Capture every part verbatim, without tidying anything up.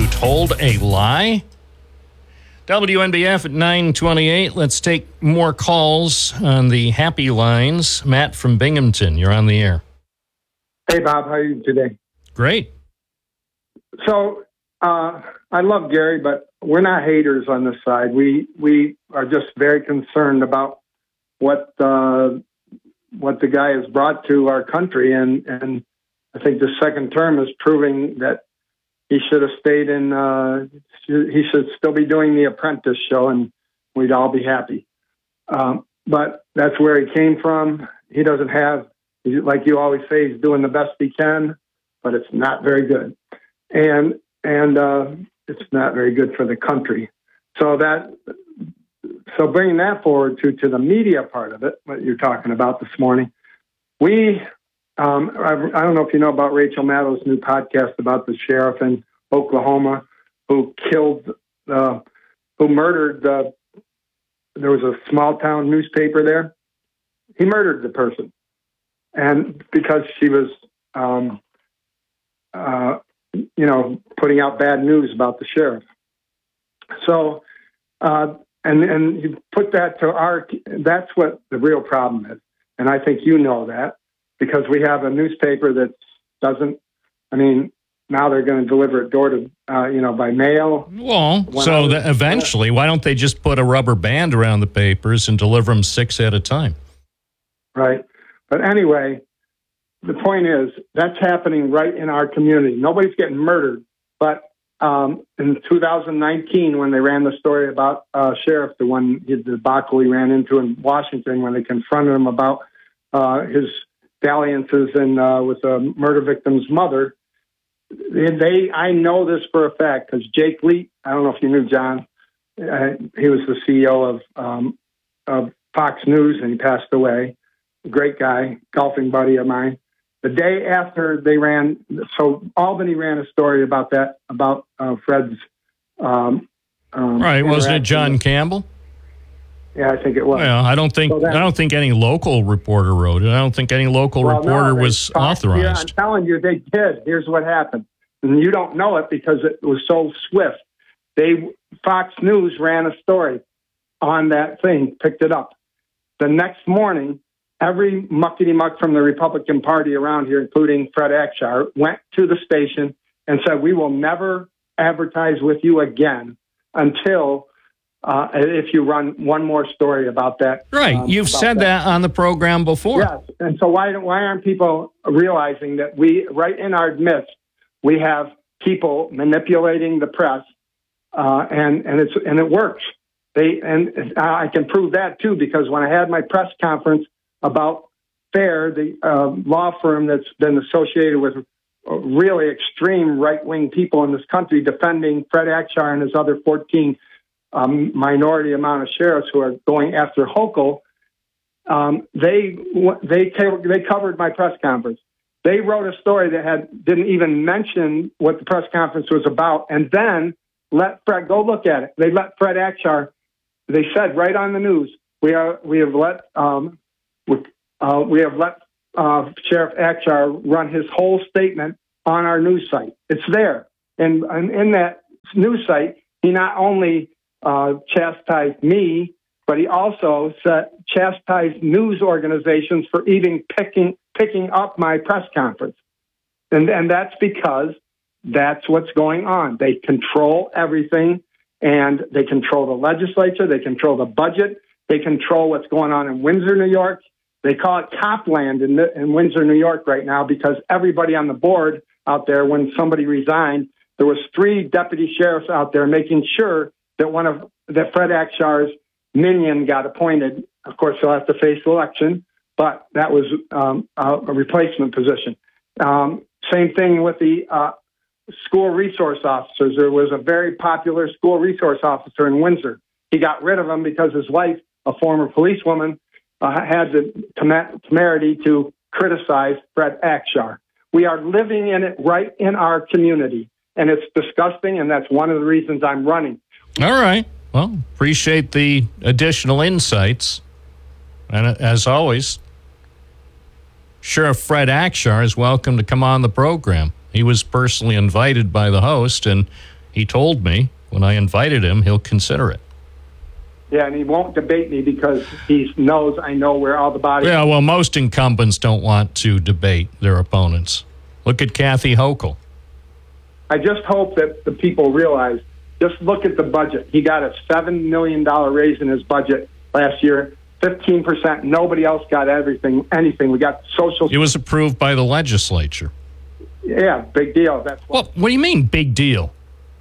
told a lie? W N B F at nine twenty-eight. Let's take more calls on the happy lines. Matt from Binghamton, you're on the air. Hey, Bob. How are you today? Great. So uh, I love Gary, but we're not haters on this side. We we are just very concerned about what uh, what the guy has brought to our country, and and I think the second term is proving that he should have stayed in. Uh, he should still be doing the Apprentice show, and we'd all be happy. Um, but that's where he came from. He doesn't have, like you always say, he's doing the best he can, but it's not very good, and and uh, it's not very good for the country. So that, so bringing that forward to to the media part of it, what you're talking about this morning, we. Um, I, I don't know if you know about Rachel Maddow's new podcast about the sheriff in Oklahoma who killed, uh, who murdered, uh, there was a small town newspaper there. He murdered the person. And because she was, um, uh, you know, putting out bad news about the sheriff. So, uh, and, and you put that to our, that's what the real problem is. And I think you know that. Because we have a newspaper that doesn't, I mean, now they're going to deliver it door to, uh, you know, by mail. Well, when so was, that eventually, why don't they just put a rubber band around the papers and deliver them six at a time? Right. But anyway, the point is that's happening right in our community. Nobody's getting murdered. But um, in two thousand nineteen, when they ran the story about uh, Sheriff, the one, the debacle he ran into in Washington, when they confronted him about uh, his dalliances and uh, with a murder victim's mother. They, I know this for a fact because Jake Leet, I don't know if you knew John, uh, he was the C E O of, um, of Fox News and he passed away. Great guy, golfing buddy of mine. The day after they ran, so Albany ran a story about that, about uh, Fred's. Um, um, right, wasn't it John Campbell? Yeah, I think it was. Well, I don't think so that, I don't think any local reporter wrote it. I don't think any local well, no, reporter was authorized. Yeah, I'm telling you, they did. Here's what happened, and you don't know it because it was so swift. They Fox News ran a story on that thing, picked it up. The next morning, every muckety muck from the Republican Party around here, including Fred Akshar, went to the station and said, "We will never advertise with you again until." Uh, if you run one more story about that. Right. Um, You've said that. that on the program before. Yes. And so why why aren't people realizing that we, right in our midst, we have people manipulating the press, uh, and, and, it's, and it works. They And I can prove that, too, because when I had my press conference about FAIR, the uh, law firm that's been associated with really extreme right-wing people in this country defending Fred Akshar and his other fourteen Um, minority amount of sheriffs who are going after Hochul, um, they they they covered my press conference. They wrote a story that had didn't even mention what the press conference was about, and then let Fred go look at it. They let Fred Akshar. They said right on the news, we are we have let um, we, uh, we have let uh, Sheriff Akshar run his whole statement on our news site. It's there, and, and in that news site, he not only Uh, chastised me, but he also set, chastised news organizations for even picking picking up my press conference. And, and that's because that's what's going on. They control everything, and they control the legislature, they control the budget, they control what's going on in Windsor, New York. They call it Copland in, the, in Windsor, New York right now because everybody on the board out there, when somebody resigned, there was three deputy sheriffs out there making sure that one of that Fred Akshar's minion got appointed. Of course, he'll have to face election, but that was um, a, a replacement position. Um, same thing with the uh, school resource officers. There was a very popular school resource officer in Windsor. He got rid of him because his wife, a former policewoman, uh, had the temerity to criticize Fred Akshar. We are living in it right in our community, and it's disgusting, and that's one of the reasons I'm running. All right. Well, appreciate the additional insights. And as always, Sheriff Fred Akshar is welcome to come on the program. He was personally invited by the host, and He told me when I invited him, he'll consider it. Yeah, and he won't debate me because he knows I know where all the bodies Yeah, well, most incumbents don't want to debate their opponents. Look at Kathy Hochul. I just hope that the people realize, just look at the budget. He got a seven million dollars raise in his budget last year, fifteen percent. Nobody else got everything, anything. We got social... It was approved by the legislature. Yeah, big deal. That's what... Well, what do you mean, big deal?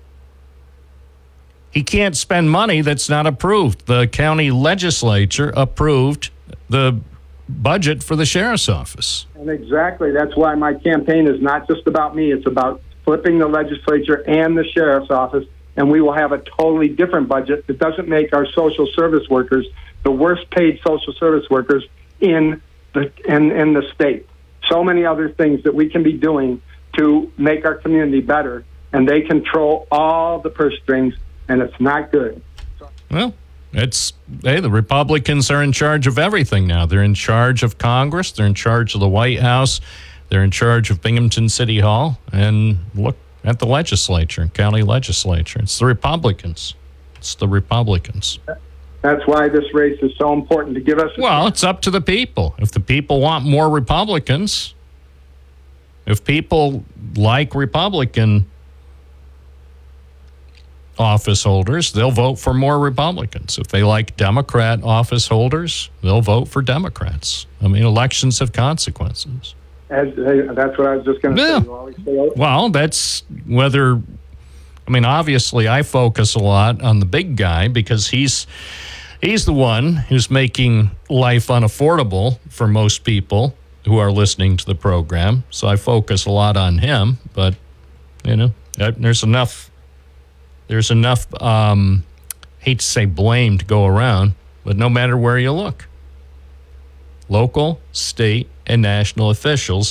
He can't spend money that's not approved. The county legislature approved the budget for the sheriff's office. And exactly. That's why my campaign is not just about me. It's about flipping the legislature and the sheriff's office, and we will have a totally different budget that doesn't make our social service workers the worst paid social service workers in the in, in the state. So many other things that we can be doing to make our community better, and they control all the purse strings, and it's not good. Well, it's hey, the Republicans are in charge of everything now. They're in charge of Congress. They're in charge of the White House. They're in charge of Binghamton City Hall. And look at the legislature, county legislature. It's the Republicans. It's the Republicans. That's why this race is so important to give us. A well, it's up to the people. If the people want more Republicans, if people like Republican office holders, they'll vote for more Republicans. If they like Democrat office holders, they'll vote for Democrats. I mean, elections have consequences. As, that's what I was just going to yeah. say. You always say. Well, that's whether, I mean, obviously I focus a lot on the big guy because he's he's the one who's making life unaffordable for most people who are listening to the program. So I focus a lot on him, but, you know, there's enough, there's enough, um, hate to say blame to go around, but no matter where you look, local, state, and national officials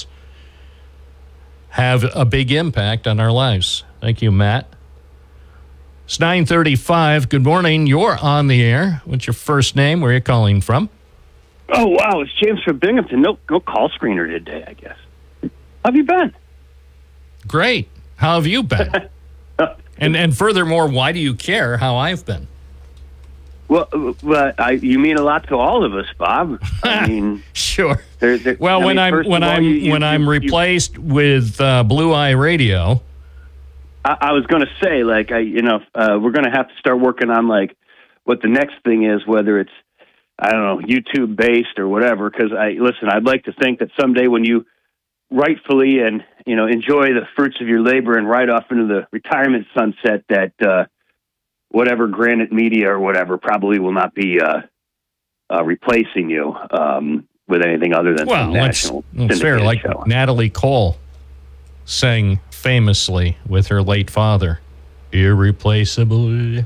have a big impact on our lives. Thank you, Matt. It's nine thirty-five. Good morning. You're on the air. What's your first name? Where are you calling from? Oh, wow. It's James from Binghamton. No, no call screener today, I guess. How have you been? Great. How have you been? and and furthermore, why do you care how I've been? Well, well I, you mean a lot to all of us, Bob. I mean, sure. There, there, well, I when mean, I'm when all, I'm you, you, when you, I'm you, replaced you, with uh, Blue Eye Radio, I, I was going to say, like, I, you know, uh, we're going to have to start working on like what the next thing is, whether it's I don't know YouTube based or whatever. Because I listen, I'd like to think that someday when you rightfully and you know enjoy the fruits of your labor and ride off into the retirement sunset, that. Uh, whatever Granite Media or whatever probably will not be uh, uh, replacing you um, with anything other than well, some national it's fair. Like show. Natalie Cole sang famously with her late father, "Irreplaceable."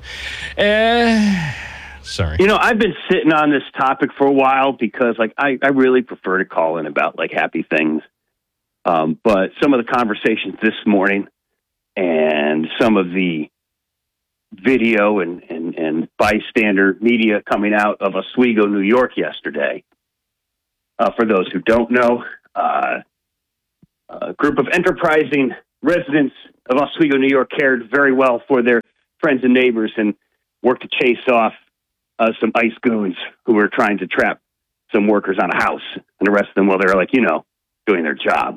Uh, sorry. You know, I've been sitting on this topic for a while because, like, I, I really prefer to call in about like happy things, um, but some of the conversations this morning and some of the video and, and, and bystander media coming out of Oswego, New York yesterday. Uh, for those who don't know, uh, a group of enterprising residents of Oswego, New York cared very well for their friends and neighbors and worked to chase off uh, some ICE goons who were trying to trap some workers on a house and arrest them while they were, like, you know, doing their job.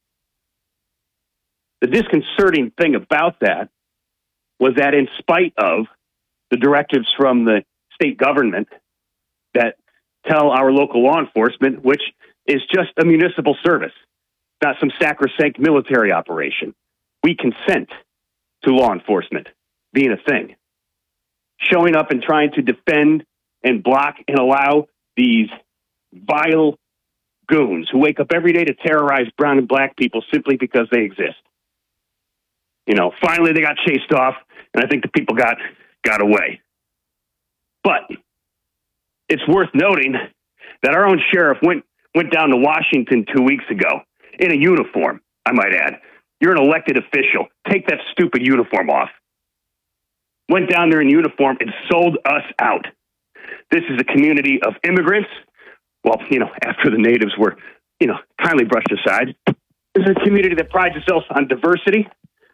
The disconcerting thing about that was that in spite of the directives from the state government that tell our local law enforcement, which is just a municipal service, not some sacrosanct military operation, we consent to law enforcement being a thing. Showing up and trying to defend and block and allow these vile goons who wake up every day to terrorize brown and black people simply because they exist. You know, finally they got chased off, and I think the people got got away. But it's worth noting that our own sheriff went went down to Washington two weeks ago in a uniform, I might add. You're an elected official. Take that stupid uniform off. Went down there in uniform and sold us out. This is a community of immigrants. Well, you know, after the natives were, you know, kindly brushed aside. This is a community that prides itself on diversity.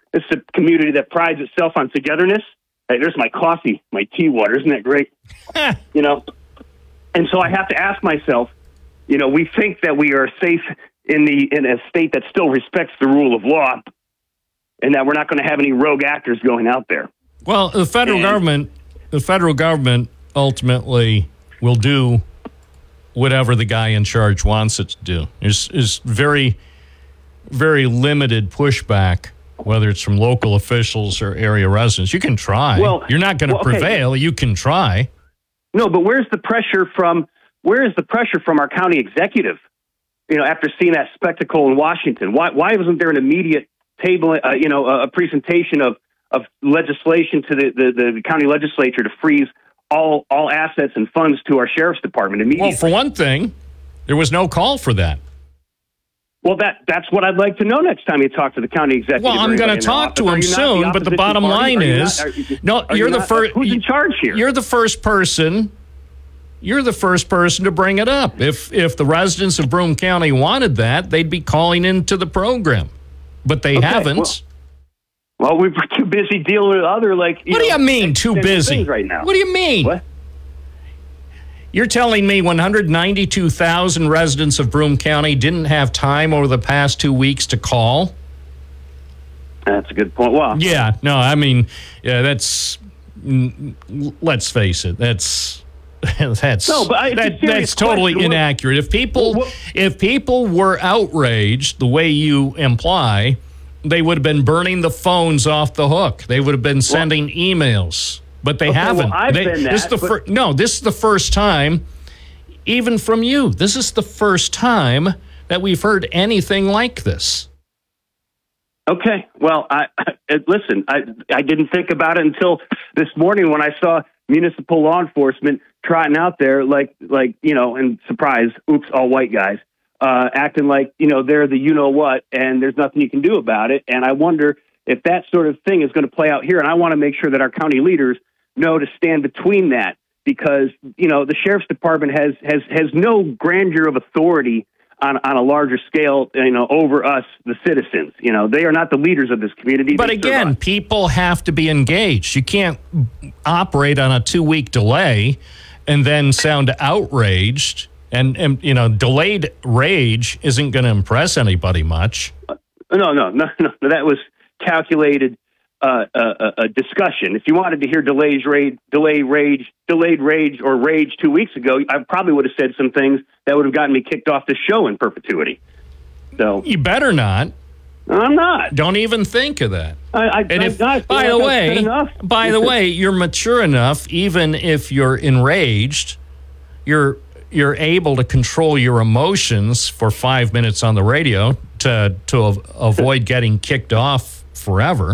It's a community that prides itself on togetherness. Hey, there's my coffee, my tea water. Isn't that great? You know, and so I have to ask myself, you know, we think that we are safe in the in a state that still respects the rule of law, and that we're not going to have any rogue actors going out there. Well, the federal and, government, the federal government ultimately will do whatever the guy in charge wants it to do. There's, there's very, very limited pushback, whether it's from local officials or area residents. You can try. Well, You're not going to well, okay. prevail. You can try. No, but where's the pressure from? Where is the pressure from our county executive? You know, after seeing that spectacle in Washington, why why wasn't there an immediate table? Uh, you know, a, a presentation of of legislation to the, the, the county legislature to freeze all all assets and funds to our sheriff's department immediately? Well, for one thing, there was no call for that. Well, that that's what I'd like to know next time you talk to the county executive. Well, I'm going to talk to him soon, but the bottom line is, no, you're the first. Who's in charge here? You're the first person. You're the first person to bring it up. If if the residents of Broome County wanted that, they'd be calling into the program, but they okay, haven't. Well, well, we were too busy dealing with other like. You what know, do you mean too busy right now? What do you mean? What? You're telling me one hundred ninety-two thousand residents of Broome County didn't have time over the past two weeks to call? That's a good point. Well, yeah, no, I mean, yeah, that's. Let's face it, that's. That's no, but I, that, that's totally question. inaccurate. If people well, well, if people were outraged the way you imply, they would have been burning the phones off the hook. They would have been sending well, emails, but they okay, haven't. Well, I've they, been that, this is the but, fir- no. This is the first time, even from you. This is the first time that we've heard anything like this. Okay. Well, I, I listen. I I didn't think about it until this morning when I saw municipal law enforcement trotting out there like, like you know, and surprise, oops, all white guys, uh, acting like, you know, they're the you-know-what, and there's nothing you can do about it. And I wonder if that sort of thing is going to play out here. And I want to make sure that our county leaders know to stand between that because, you know, the sheriff's department has has, has no grandeur of authority on, on a larger scale, you know, over us, the citizens. You know, they are not the leaders of this community. But they again, people have to be engaged. You can't operate on a two-week delay and then sound outraged. And, and you know, delayed rage isn't going to impress anybody much. No, no, no, no. That was calculated uh, uh, a discussion. If you wanted to hear delayed rage, delay rage, delayed rage, or rage two weeks ago, I probably would have said some things that would have gotten me kicked off the show in perpetuity. So you better not. I'm not. Don't even think of that. I, I, and if, not, by the way, by the way, you're mature enough. Even if you're enraged, you're you're able to control your emotions for five minutes on the radio to to avoid getting kicked off forever.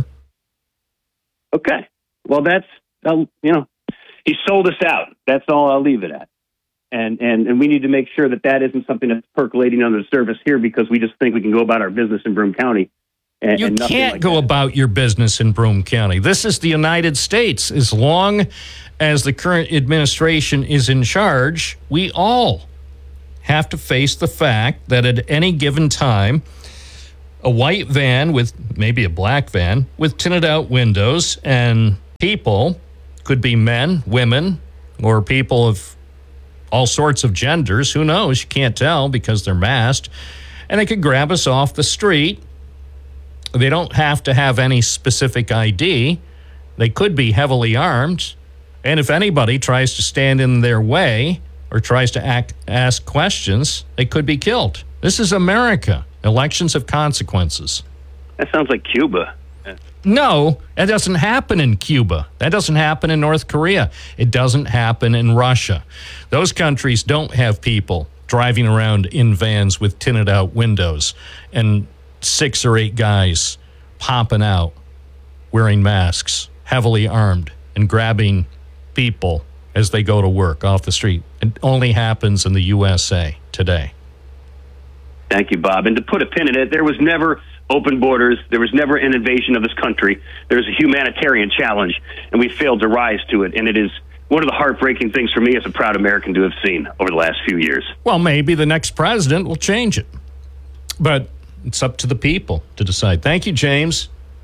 Okay. Well, that's uh, you know, he sold us out. That's all I'll leave it at. And, and and we need to make sure that that isn't something that's percolating under the surface here because we just think we can go about our business in Broome County. And, you and can't like go that. about your business in Broome County. This is the United States. As long as the current administration is in charge, we all have to face the fact that at any given time, a white van with maybe a black van with tinted out windows and people could be men, women, or people of all sorts of genders. Who knows? You can't tell because they're masked. And they could grab us off the street. They don't have to have any specific I D. They could be heavily armed. And if anybody tries to stand in their way or tries to act, ask questions, they could be killed. This is America. Elections have consequences. That sounds like Cuba. No, that doesn't happen in Cuba. That doesn't happen in North Korea. It doesn't happen in Russia. Those countries don't have people driving around in vans with tinted out windows and six or eight guys popping out wearing masks, heavily armed, and grabbing people as they go to work off the street. It only happens in the U S A today. Thank you, Bob. And to put a pin in it, there was never open borders. There was never an invasion of this country. There was a humanitarian challenge, and we failed to rise to it. And it is one of the heartbreaking things for me as a proud American to have seen over the last few years. Well, maybe the next president will change it. But it's up to the people to decide. Thank you, James.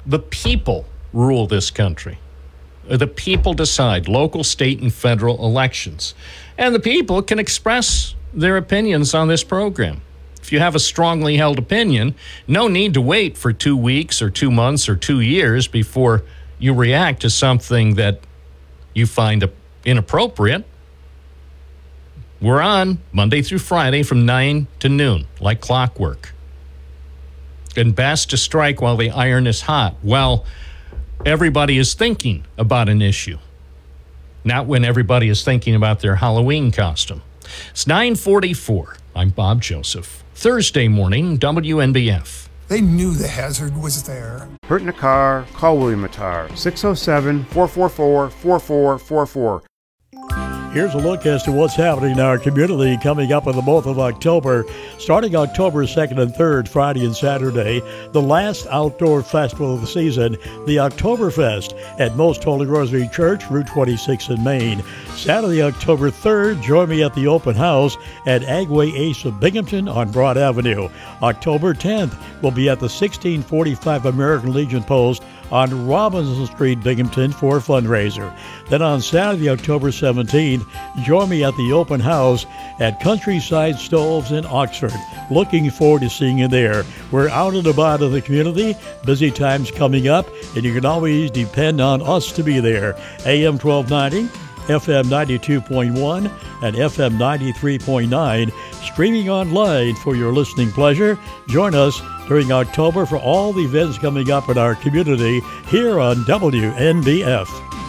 The people rule this country. The people decide local, state, and federal elections. And the people can express their opinions on this program. If you have a strongly held opinion, no need to wait for two weeks or two months or two years before you react to something that you find inappropriate. We're on Monday through Friday from nine to noon, like clockwork. And best to strike while the iron is hot. Well, everybody is thinking about an issue, not when everybody is thinking about their Halloween costume. It's nine forty-four. I'm Bob Joseph. Thursday morning, W N B F. They knew the hazard was there. Hurt in a car? Call William Attar. six oh seven, four four four, four four four four. Here's a look as to what's happening in our community coming up in the month of October. Starting October second and third, Friday and Saturday, the last outdoor festival of the season, the Oktoberfest at Most Holy Rosary Church, Route twenty-six in Maine. Saturday, October third, join me at the open house at Agway Ace of Binghamton on Broad Avenue. October tenth, we'll be at the sixteen forty-five American Legion Post on Robinson Street, Binghamton for a fundraiser. Then on Saturday, October seventeenth, join me at the open house at Countryside Stoves in Oxford. Looking forward to seeing you there. We're out and about in the community, busy times coming up, and you can always depend on us to be there. A M twelve ninety, F M ninety-two point one, and F M ninety-three point nine, streaming online for your listening pleasure. Join us during October for all the events coming up in our community here on W N B F.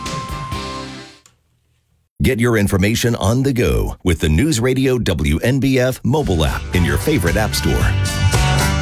Get your information on the go with the News Radio W N B F mobile app in your favorite app store.